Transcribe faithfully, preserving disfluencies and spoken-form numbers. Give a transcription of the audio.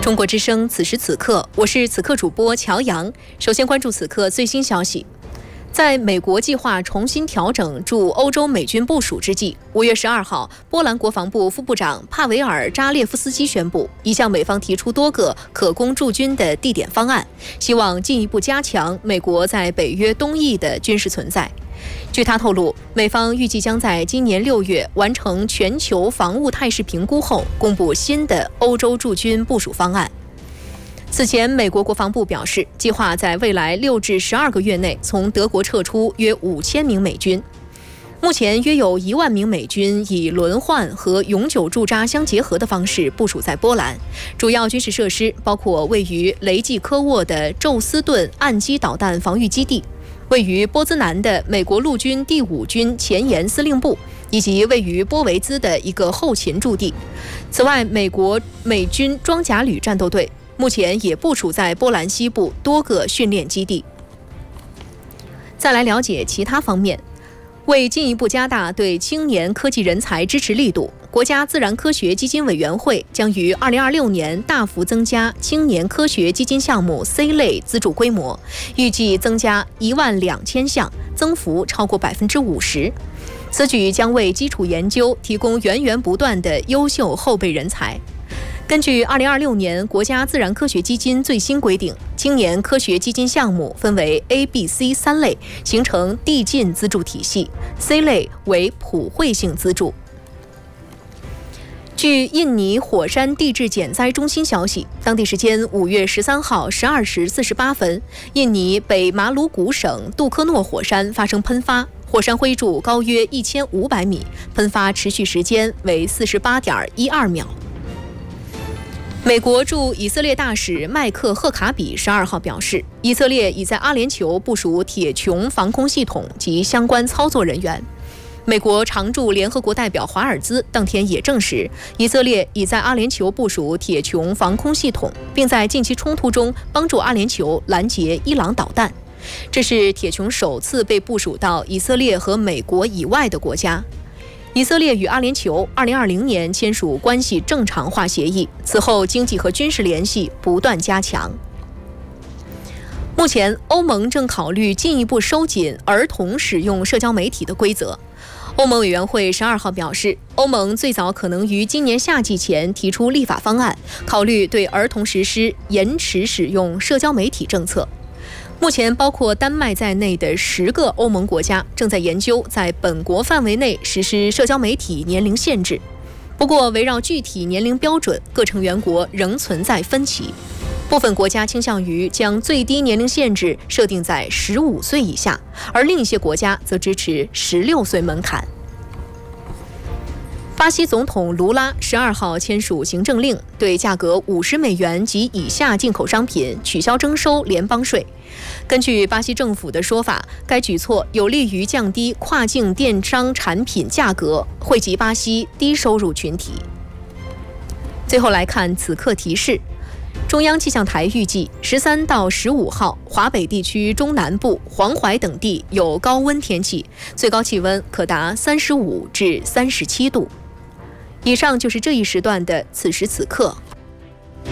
中国之声，此时此刻，我是此刻主播乔阳。首先关注此刻最新消息。在美国计划重新调整驻欧洲美军部署之际，五月十二号，波兰国防部副部长帕维尔·扎列夫斯基宣布，已向美方提出多个可供驻军的地点方案，希望进一步加强美国在北约东翼的军事存在。据他透露，美方预计将在今年六月完成全球防务态势评估后，公布新的欧洲驻军部署方案。此前，美国国防部表示，计划在未来六至十二个月内从德国撤出约五千名美军。目前，约有一万名美军以轮换和永久驻扎相结合的方式部署在波兰，主要军事设施包括位于雷季科沃的宙斯盾岸基导弹防御基地，位于波兹南的美国陆军第五军前沿司令部，以及位于波维兹的一个后勤驻地。此外，美国美军装甲旅战斗队目前也部署在波兰西部多个训练基地。再来了解其他方面，为进一步加大对青年科技人才支持力度，国家自然科学基金委员会将于二零二六年大幅增加青年科学基金项目 C 类资助规模，预计增加一万两千项，增幅超过百分之五十。此举将为基础研究提供源源不断的优秀后备人才。根据二零二六年国家自然科学基金最新规定，青年科学基金项目分为 A、B、C 三类，形成递进资助体系 ，C 类为普惠性资助。据印尼火山地质减灾中心消息，当地时间五月十三号十二时四十八分，印尼北马鲁古省杜科诺火山发生喷发，火山灰柱高约一千五百米，喷发持续时间为四十八点一二秒。美国驻以色列大使麦克·赫卡比十二号表示，以色列已在阿联酋部署铁穹防空系统及相关操作人员。美国常驻联合国代表华尔兹当天也证实，以色列已在阿联酋部署铁穹防空系统，并在近期冲突中帮助阿联酋拦截伊朗导弹。这是铁穹首次被部署到以色列和美国以外的国家。以色列与阿联酋二零二零年签署关系正常化协议，此后经济和军事联系不断加强。目前，欧盟正考虑进一步收紧儿童使用社交媒体的规则。欧盟委员会十二号表示，欧盟最早可能于今年夏季前提出立法方案，考虑对儿童实施延迟使用社交媒体政策。目前，包括丹麦在内的十个欧盟国家正在研究在本国范围内实施社交媒体年龄限制。不过，围绕具体年龄标准，各成员国仍存在分歧。部分国家倾向于将最低年龄限制设定在十五岁以下，而另一些国家则支持十六岁门槛。巴西总统卢拉十二号签署行政令，对价格五十美元及以下进口商品取消征收联邦税。根据巴西政府的说法，该举措有利于降低跨境电商产品价格，惠及巴西低收入群体。最后来看此刻提示。中央气象台预计，十三到十五号，华北地区中南部、黄淮等地有高温天气，最高气温可达三十五至三十七度。以上就是这一时段的此时此刻。